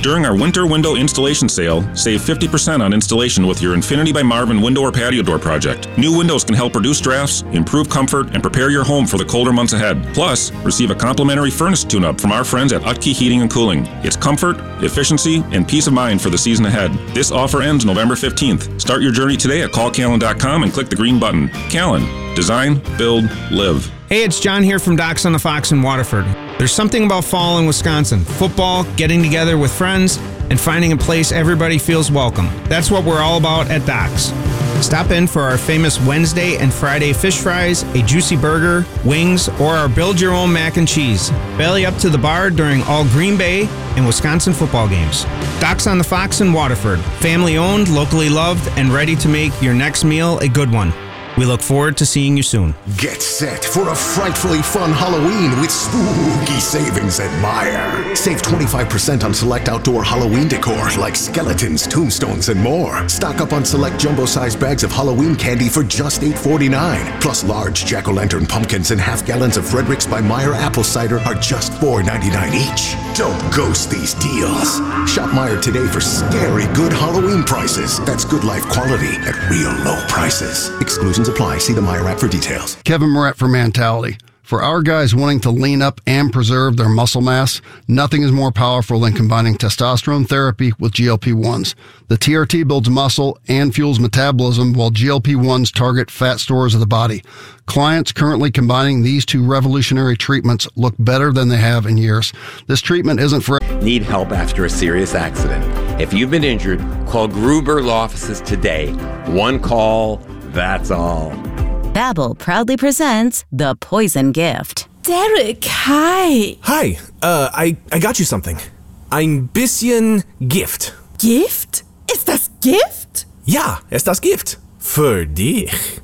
During our winter window installation sale, save 50% on installation with your Infinity by Marvin window or patio door project. New windows can help reduce drafts, improve comfort, and prepare your home for the colder months ahead. Plus, receive a complimentary furnace tune-up from our friends at Utke Heating and Cooling. It's comfort, efficiency, and peace of mind for the season ahead. This offer ends November 15th. Start your journey today at callcallen.com and click the green button. Callen. Design, build, live. Hey, it's John here from Docks on the Fox in Waterford. There's something about fall in Wisconsin. Football, getting together with friends, and finding a place everybody feels welcome. That's what we're all about at Docks. Stop in for our famous Wednesday and Friday fish fries, a juicy burger, wings, or our build-your-own mac and cheese. Belly up to the bar during all Green Bay and Wisconsin football games. Docks on the Fox in Waterford. Family-owned, locally loved, and ready to make your next meal a good one. We look forward to seeing you soon. Get set for a frightfully fun Halloween with spooky savings at Meijer. Save 25% on select outdoor Halloween decor like skeletons, tombstones, and more. Stock up on select jumbo-sized bags of Halloween candy for just $8.49. Plus large jack-o'-lantern pumpkins and half gallons of Frederick's by Meijer apple cider are just $4.99 each. Don't ghost these deals. Shop Meijer today for scary good Halloween prices. That's good life quality at real low prices. Exclusions apply. See the Meijer app for details. Kevin Moret for Mentality. For our guys wanting to lean up and preserve their muscle mass, nothing is more powerful than combining testosterone therapy with GLP-1s. The TRT builds muscle and fuels metabolism, while GLP-1s target fat stores of the body. Clients currently combining these two revolutionary treatments look better than they have in years. This treatment isn't for... Need help after a serious accident? If you've been injured, call Gruber Law Offices today. One call, that's all. Babbel proudly presents The Poison Gift. Derek, hi. Hi, I got you something. Ein bisschen Gift. Gift? Ist das Gift? Ja, ist das Gift. Für dich.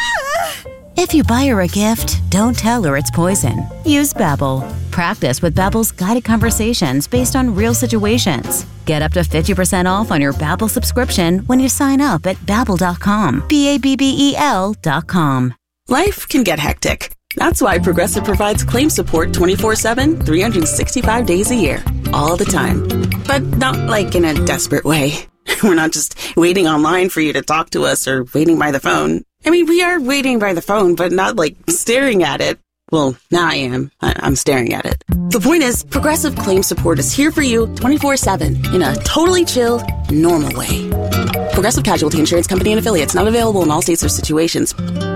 If you buy her a gift, don't tell her it's poison. Use Babbel. Practice with Babbel's guided conversations based on real situations. Get up to 50% off on your Babbel subscription when you sign up at Babbel.com. Babbel.com. Life can get hectic. That's why Progressive provides claim support 24/7, 365 days a year, all the time. But not like in a desperate way. We're not just waiting online for you to talk to us or waiting by the phone. I mean, we are waiting by the phone, but not like staring at it. Well, now I am. I'm staring at it. The point is, Progressive Claim Support is here for you 24/7 in a totally chill, normal way. Progressive Casualty Insurance Company and Affiliates, not available in all states or situations.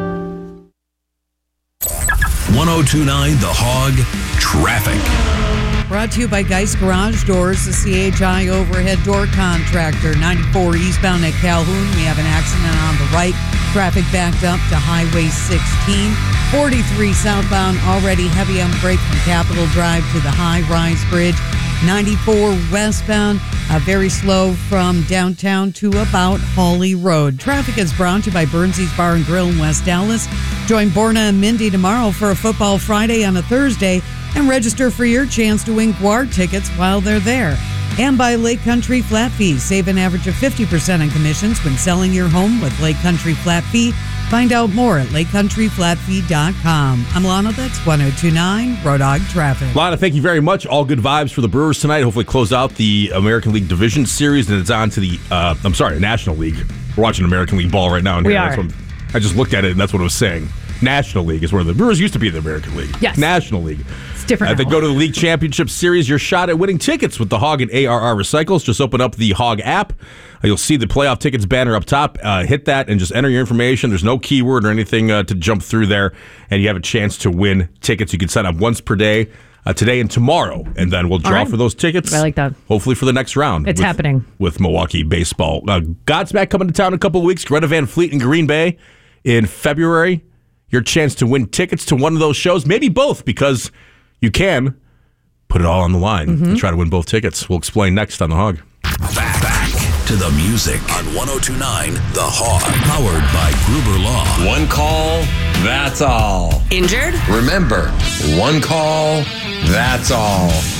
1029 The Hog Traffic. Brought to you by Geist Garage Doors, the CHI overhead door contractor. 94 eastbound at Calhoun. We have an accident on the right. Traffic backed up to Highway 16. 43 southbound, already heavy on the brake from Capitol Drive to the High Rise Bridge. 94 westbound, very slow from downtown to about Hawley Road. Traffic is brought to you by Burnsy's Bar and Grill in West Dallas. Join Borna and Mindy tomorrow for a Football Friday on a Thursday and register for your chance to win Guard tickets while they're there. And by Lake Country Flat Fee. Save an average of 50% on commissions when selling your home with Lake Country Flat Fee. Find out more at lakecountryflatfee.com. I'm Lana, that's 1029 Road Dog Traffic. Lana, thank you very much. All good vibes for the Brewers tonight. Hopefully close out the American League Division Series, and it's on to the, National League. We're watching American League ball right now. And we are. I just looked at it, and that's what it was saying. National League is where the Brewers used to be in the American League. Yes. National League. It's different. Then go to the League Championship Series. Your shot at winning tickets with the Hog and ARR Recycles. Just open up the Hog app. You'll see the playoff tickets banner up top. Hit that and just enter your information. There's no keyword or anything to jump through there, and you have a chance to win tickets. You can sign up once per day, today and tomorrow, and then we'll draw for those tickets. I like that. Hopefully for the next round. It's happening. With Milwaukee baseball. Godsmack coming to town in a couple of weeks. Greta Van Fleet in Green Bay in February. Your chance to win tickets to one of those shows, maybe both, because you can put it all on the line and try to win both tickets. We'll explain next on The Hog. Back to the music on 1029 The Hog. Powered by Gruber Law. One call, that's all. Injured? Remember, one call, that's all.